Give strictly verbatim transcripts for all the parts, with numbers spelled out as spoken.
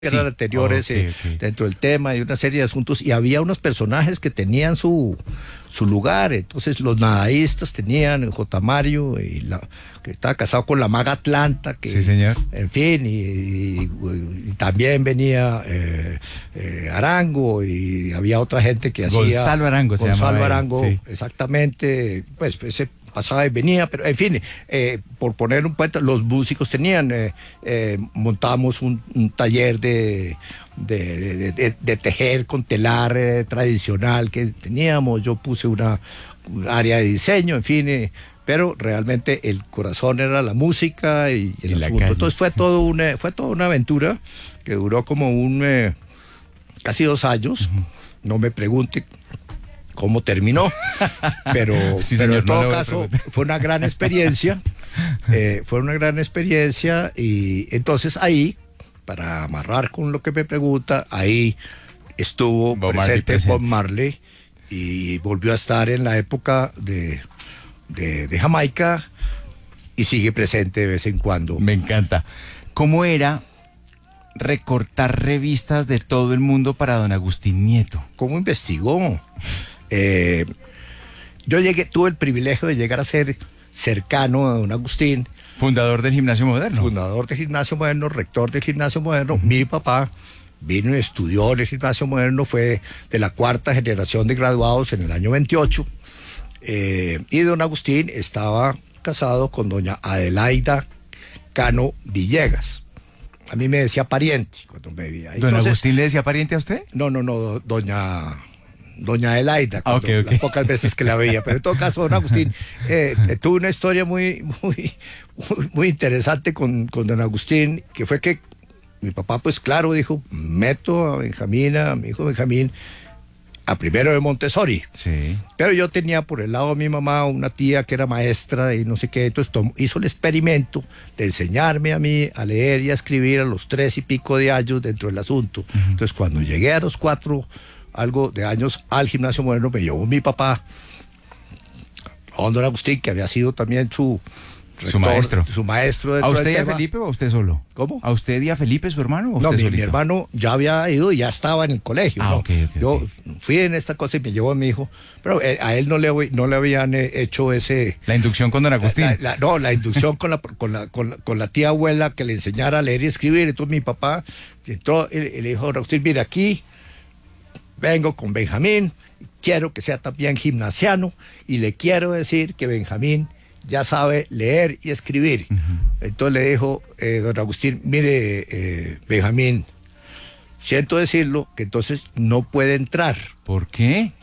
eran sí. anteriores okay, eh, okay. dentro del tema y una serie de asuntos, y había unos personajes que tenían su su lugar. Entonces los nadaístas tenían el J. Mario, y la, que estaba casado con la maga Atlanta, que, sí, señor. En fin, y, y, y también venía eh, eh, Arango, y había otra gente que hacía... Gonzalo Arango se Gonzalo llamaba él, Arango, sí. Exactamente, pues ese pasaba y venía, pero en fin, eh, por poner un puente, los músicos tenían, eh, eh, montamos un, un taller de, de, de, de, de tejer con telar eh, tradicional que teníamos. Yo puse una, un área de diseño, en fin, eh, pero realmente el corazón era la música y, y el y asunto. Entonces fue todo una, fue toda una aventura que duró como un eh, casi dos años. Uh-huh. No me pregunte cómo terminó, pero, sí, pero señor, en todo no caso fue una gran experiencia, eh, fue una gran experiencia, y entonces ahí, para amarrar con lo que me pregunta, ahí estuvo Bob presente, Marley presente Bob Marley, y volvió a estar en la época de, de, de Jamaica, y sigue presente de vez en cuando. Me encanta. ¿Cómo era recortar revistas de todo el mundo para don Agustín Nieto? ¿Cómo investigó? Eh, yo llegué, tuve el privilegio de llegar a ser cercano a don Agustín. Fundador del Gimnasio Moderno. Fundador del Gimnasio Moderno, rector del Gimnasio Moderno. Uh-huh. Mi papá vino y estudió en el Gimnasio Moderno, fue de la cuarta generación de graduados en el año veintiocho. Eh, y don Agustín estaba casado con doña Adelaida Cano Villegas. A mí me decía pariente cuando me veía. ¿Don Entonces, Agustín le decía pariente a usted? No, no, no, doña, doña Adelaida, ah, okay, okay. las pocas veces que la veía. Pero en todo caso, don Agustín eh, tuvo una historia muy, muy, muy, muy interesante con, con don Agustín, que fue que mi papá, pues claro, dijo, meto a Benjamín, a mi hijo Benjamín, a primero de Montessori. Sí. Pero yo tenía por el lado de mi mamá una tía que era maestra y no sé qué, entonces tomó, hizo el experimento de enseñarme a mí a leer y a escribir a los tres y pico de años dentro del asunto. Uh-huh. Entonces cuando llegué a los cuatro, algo de años al Gimnasio Moderno, me llevó mi papá, don Agustín, que había sido también su... Rector, su maestro. Su maestro. ¿A usted y a Felipe o a usted solo? ¿Cómo? ¿A usted y a Felipe, su hermano? ¿O no, usted mi, mi hermano ya había ido y ya estaba en el colegio. Ah, ¿no? okay, okay, Yo okay. fui en esta cosa y me llevó a mi hijo, pero eh, a él no le, no le habían eh, hecho ese... La inducción con don Agustín. La, la, no, la inducción con la, con, la, con, la, con la tía abuela que le enseñara a leer y escribir. Entonces mi papá entró y le dijo, don Agustín, mire, aquí vengo con Benjamín, quiero que sea también gimnasiano, y le quiero decir que Benjamín ya sabe leer y escribir. Uh-huh. Entonces le dijo, eh, don Agustín, mire, eh, Benjamín, siento decirlo, que entonces no puede entrar. ¿Por qué?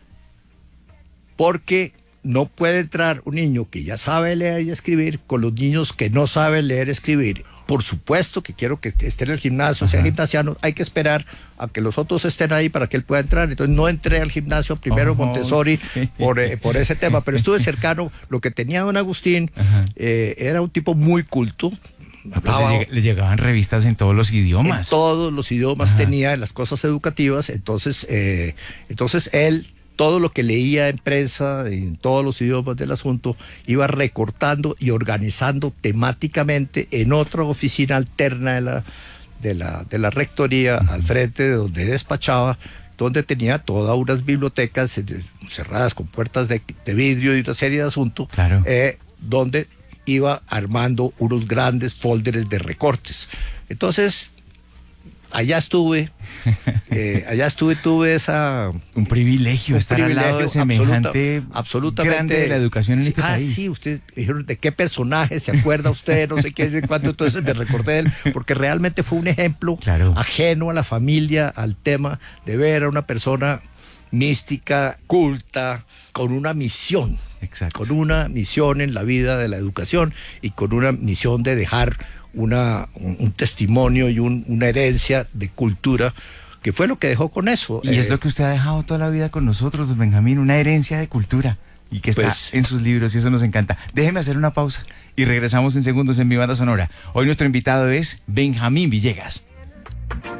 Porque no puede entrar un niño que ya sabe leer y escribir con los niños que no saben leer y escribir. Por supuesto que quiero que esté en el gimnasio, Ajá. sea gimnasiano, hay que esperar a que los otros estén ahí para que él pueda entrar. Entonces no entré al gimnasio primero, oh, Montessori, okay. por, eh, por ese tema, pero estuve cercano. Lo que tenía don Agustín eh, era un tipo muy culto. Hablaba, le, le llegaban revistas en todos los idiomas. En todos los idiomas Ajá. tenía, en las cosas educativas. Entonces, eh, entonces él... todo lo que leía en prensa, en todos los idiomas del asunto, iba recortando y organizando temáticamente en otra oficina alterna de la, de la, de la rectoría, uh-huh. al frente de donde despachaba, donde tenía todas unas bibliotecas cerradas con puertas de, de vidrio y una serie de asuntos, claro. eh, donde iba armando unos grandes folders de recortes. Entonces... allá estuve, eh, allá estuve, tuve esa... Un privilegio un estar privilegio, al lado de semejante absoluta, absolutamente grande de la educación en sí, este ah, país. Sí, usted dijeron, ¿de qué personaje se acuerda usted? No sé qué, de cuánto, entonces me recordé de él, porque realmente fue un ejemplo claro. ajeno a la familia, al tema de ver a una persona mística, culta, con una misión. Exacto. Con una misión en la vida de la educación y con una misión de dejar Una, un, un testimonio y un, una herencia de cultura, que fue lo que dejó con eso. Y eh, es lo que usted ha dejado toda la vida con nosotros, don Benjamín, una herencia de cultura, y que está pues, en sus libros, y eso nos encanta. Déjeme hacer una pausa y regresamos en segundos en Mi Banda Sonora. Hoy nuestro invitado es Benjamín Villegas.